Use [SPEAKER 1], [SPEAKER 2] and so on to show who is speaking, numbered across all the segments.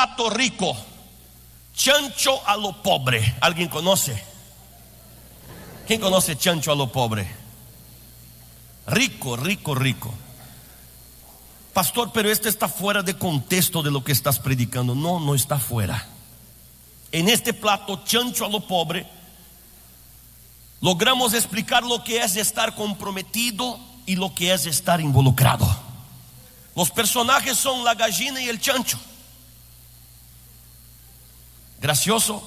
[SPEAKER 1] plato rico, chancho a lo pobre. ¿Alguien conoce? ¿Quién conoce chancho a lo pobre? Rico, rico, rico. Pastor, pero este está fuera de contexto de lo que estás predicando. No, no está fuera. En este plato chancho a lo pobre logramos explicar lo que es estar comprometido y lo que es estar involucrado. Los personajes son la gallina y el chancho. Gracioso.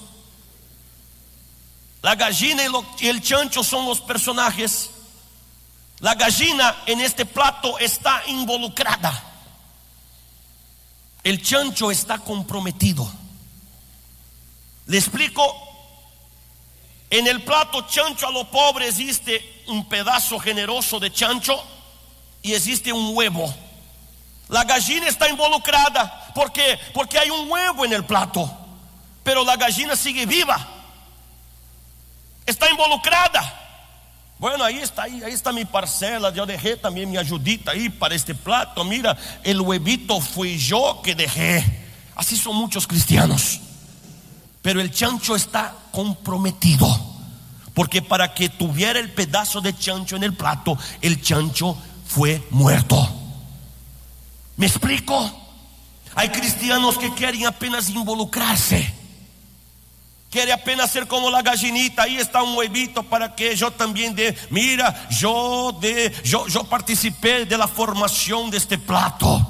[SPEAKER 1] La gallina y el chancho son los personajes. La gallina en este plato está involucrada. El chancho está comprometido. Le explico. En el plato chancho a lo pobre existe un pedazo generoso de chancho y existe un huevo. La gallina está involucrada. ¿Por qué? Porque hay un huevo en el plato, pero la gallina sigue viva. Está involucrada. Bueno, ahí está mi parcela. Yo dejé también mi ayudita ahí para este plato. Mira, el huevito fui yo que dejé. Así son muchos cristianos. Pero el chancho está comprometido, porque para que tuviera el pedazo de chancho en el plato, el chancho fue muerto. ¿Me explico? Hay cristianos que quieren apenas involucrarse. Quiere apenas ser como la gallinita. Ahí está un huevito para que yo también dé. Mira, yo participé de la formación de este plato.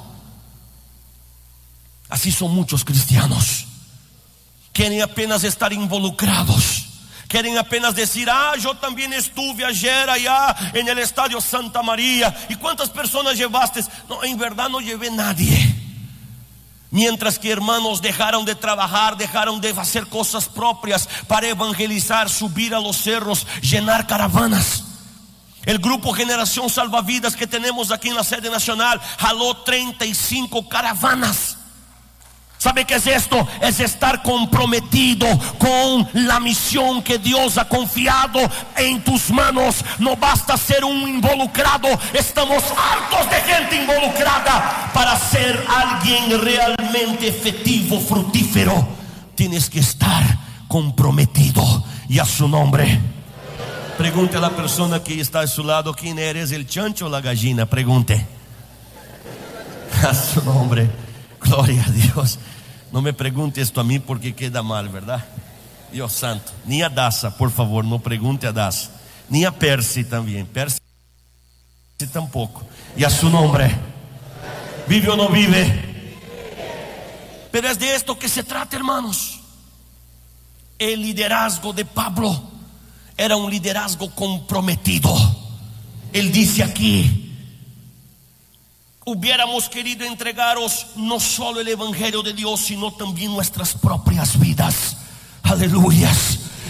[SPEAKER 1] Así son muchos cristianos. Quieren apenas estar involucrados. Quieren apenas decir: yo también estuve ayer allá en el estadio Santa María. ¿Y cuántas personas llevaste? No, en verdad no llevé nadie. Mientras que hermanos dejaron de trabajar, dejaron de hacer cosas propias para evangelizar, subir a los cerros, llenar caravanas. El grupo Generación Salvavidas que tenemos aquí en la sede nacional jaló 35 caravanas. ¿Sabe qué es esto? Es estar comprometido con la misión que Dios ha confiado en tus manos. No basta ser un involucrado. Estamos hartos de gente involucrada. Para ser alguien realmente efectivo, fructífero, tienes que estar comprometido. Y a su nombre. Pregunte a la persona que está a su lado: ¿quién eres, el chancho o la gallina? Pregunte. A su nombre. Gloria a Dios. No me pregunte esto a mí porque queda mal, ¿verdad? Dios santo. Ni a Daza, por favor, no pregunte a Daza. Ni a Percy también. Percy tampoco. Y a su nombre. ¿Vive o no vive? Pero es de esto que se trata, hermanos. El liderazgo de Pablo era un liderazgo comprometido. Él dice aquí: hubiéramos querido entregaros no solo el evangelio de Dios, sino también nuestras propias vidas. Aleluyas.